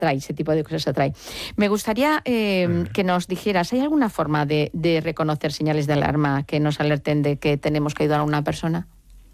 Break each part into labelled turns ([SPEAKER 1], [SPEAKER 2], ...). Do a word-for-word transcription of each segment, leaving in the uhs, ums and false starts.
[SPEAKER 1] atrae, ese tipo de cosas atrae. Me gustaría eh, que nos dijeras, ¿hay alguna forma de, de reconocer señales de alarma que nos alerten de que tenemos que ayudar a una persona?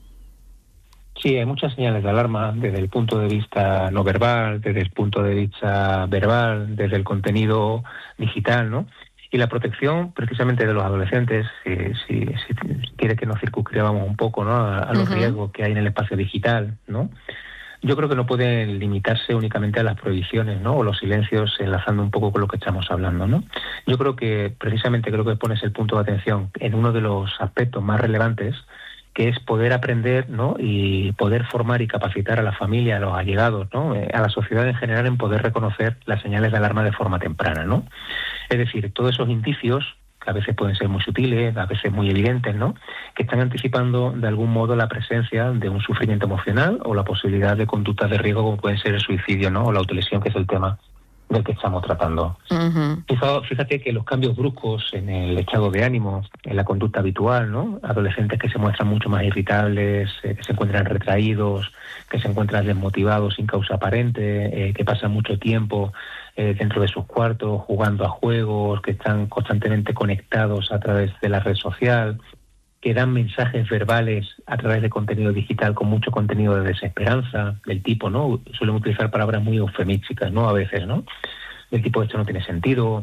[SPEAKER 2] Sí, hay muchas señales de alarma desde el punto de vista no verbal, desde el punto de vista verbal, desde el contenido digital, ¿no? Y la protección precisamente de los adolescentes, si, si, si quiere que nos circunscribamos un poco, ¿no?, a, a los uh-huh. riesgos que hay en el espacio digital, ¿no? Yo creo que no pueden limitarse únicamente a las prohibiciones, ¿no?, o los silencios, enlazando un poco con lo que estamos hablando, ¿no? Yo creo que precisamente creo que pones el punto de atención en uno de los aspectos más relevantes, que es poder aprender, ¿no?, y poder formar y capacitar a la familia, a los allegados, ¿no?, a la sociedad en general, en poder reconocer las señales de alarma de forma temprana, ¿no? Es decir, todos esos indicios, que a veces pueden ser muy sutiles, a veces muy evidentes, ¿no?, que están anticipando de algún modo la presencia de un sufrimiento emocional o la posibilidad de conductas de riesgo como pueden ser el suicidio, ¿no?, o la autolesión, que es el tema del que estamos tratando. Uh-huh. Fíjate que los cambios bruscos en el estado de ánimo, en la conducta habitual, ¿no?, adolescentes que se muestran mucho más irritables, eh, que se encuentran retraídos, que se encuentran desmotivados sin causa aparente, eh, que pasan mucho tiempo eh, dentro de sus cuartos jugando a juegos, que están constantemente conectados a través de la red social, que dan mensajes verbales a través de contenido digital con mucho contenido de desesperanza, del tipo, ¿no?, suelen utilizar palabras muy eufemísticas, ¿no?, a veces, ¿no?, del tipo, esto no tiene sentido,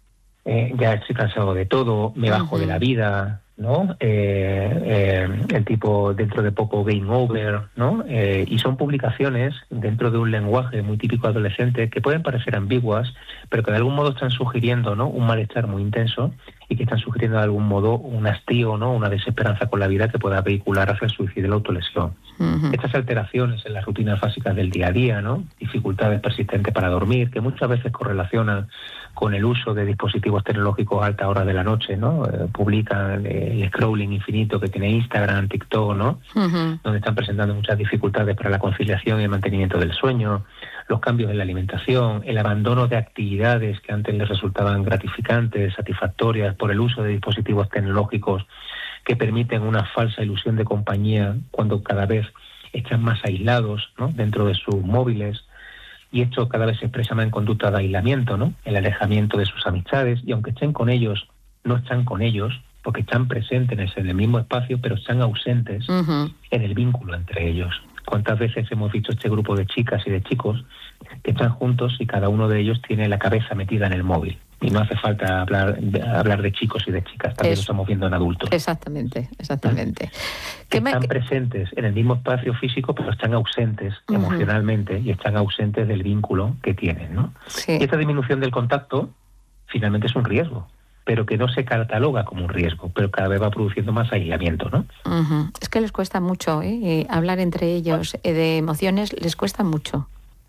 [SPEAKER 2] eh, ya estoy cansado de todo, me bajo uh-huh. de la vida, ¿no?, eh, eh, el tipo, dentro de poco, game over, ¿no?, eh, y son publicaciones dentro de un lenguaje muy típico adolescente que pueden parecer ambiguas, pero que de algún modo están sugiriendo, ¿no?, un malestar muy intenso, y que están sugiriendo de algún modo un hastío, ¿no?, una desesperanza con la vida que pueda vehicular hacia el suicidio y la autolesión. Uh-huh. Estas alteraciones en las rutinas básicas del día a día, ¿no?, dificultades persistentes para dormir, que muchas veces correlacionan con el uso de dispositivos tecnológicos a alta hora de la noche, ¿no?, eh, publican eh, el scrolling infinito que tiene Instagram, TikTok, ¿no?, uh-huh. donde están presentando muchas dificultades para la conciliación y el mantenimiento del sueño, los cambios en la alimentación, el abandono de actividades que antes les resultaban gratificantes, satisfactorias, por el uso de dispositivos tecnológicos que permiten una falsa ilusión de compañía cuando cada vez están más aislados, ¿no?, dentro de sus móviles, y esto cada vez se expresa más en conducta de aislamiento, ¿no?, el alejamiento de sus amistades, y aunque estén con ellos, no están con ellos, porque están presentes en el mismo espacio, pero están ausentes uh-huh. en el vínculo entre ellos. ¿Cuántas veces hemos visto este grupo de chicas y de chicos que están juntos y cada uno de ellos tiene la cabeza metida en el móvil? Y no hace falta hablar, hablar de chicos y de chicas, también es, lo estamos viendo en adultos.
[SPEAKER 1] Exactamente, exactamente.
[SPEAKER 2] Que están me... presentes en el mismo espacio físico, pero están ausentes uh-huh. emocionalmente y están ausentes del vínculo que tienen, ¿no?
[SPEAKER 1] Sí.
[SPEAKER 2] Y esta disminución del contacto finalmente es un riesgo, pero que no se cataloga como un riesgo, pero cada vez va produciendo más aislamiento, ¿no?
[SPEAKER 1] Uh-huh. Es que les cuesta mucho, ¿eh? Hablar entre ellos eh, de emociones les cuesta mucho,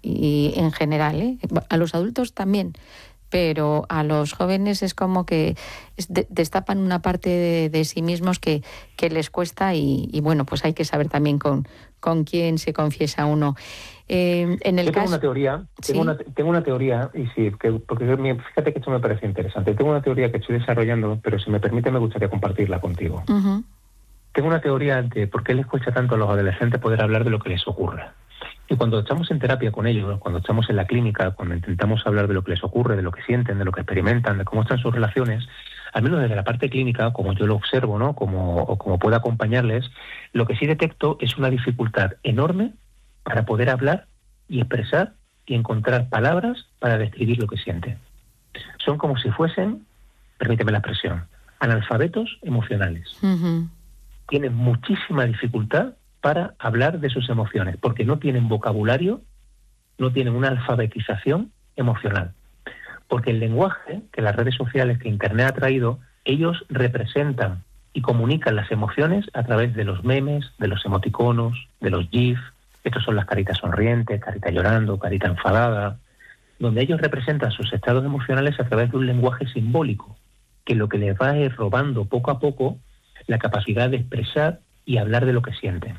[SPEAKER 1] y en general, ¿eh? A los adultos también, pero a los jóvenes es como que destapan una parte de, de sí mismos que, que les cuesta, y, y bueno, pues hay que saber también con, con quién se confiesa uno. Eh, en el
[SPEAKER 2] Yo tengo
[SPEAKER 1] caso...
[SPEAKER 2] una teoría,
[SPEAKER 1] ¿Sí?
[SPEAKER 2] tengo, una, tengo una teoría, y sí, que, porque fíjate que esto me parece interesante. Tengo una teoría que estoy desarrollando, pero si me permite me gustaría compartirla contigo.
[SPEAKER 1] Uh-huh.
[SPEAKER 2] Tengo una teoría de por qué les cuesta tanto a los adolescentes poder hablar de lo que les ocurre. Y cuando estamos en terapia con ellos, cuando estamos en la clínica, cuando intentamos hablar de lo que les ocurre, de lo que sienten, de lo que experimentan, de cómo están sus relaciones, al menos desde la parte clínica, como yo lo observo, ¿no?, como, o como puedo acompañarles, lo que sí detecto es una dificultad enorme para poder hablar y expresar y encontrar palabras para describir lo que sienten. Son como si fuesen, permíteme la expresión, analfabetos emocionales.
[SPEAKER 1] Uh-huh.
[SPEAKER 2] Tienen muchísima dificultad para hablar de sus emociones, porque no tienen vocabulario, no tienen una alfabetización emocional. Porque el lenguaje que las redes sociales, que Internet ha traído, ellos representan y comunican las emociones a través de los memes, de los emoticonos, de los GIF. Estos son las caritas sonrientes, carita llorando, carita enfadada, donde ellos representan sus estados emocionales a través de un lenguaje simbólico, que lo que les va es robando poco a poco la capacidad de expresar y hablar de lo que sienten.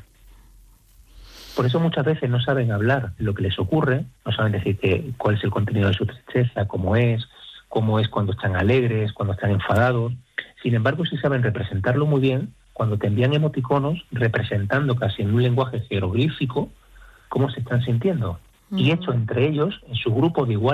[SPEAKER 2] Por eso muchas veces no saben hablar de lo que les ocurre, no saben decir que, cuál es el contenido de su tristeza, cómo es, cómo es cuando están alegres, cuando están enfadados. Sin embargo, sí saben representarlo muy bien cuando te envían emoticonos representando casi en un lenguaje jeroglífico cómo se están sintiendo. Uh-huh. Y hecho entre ellos, en su grupo de igual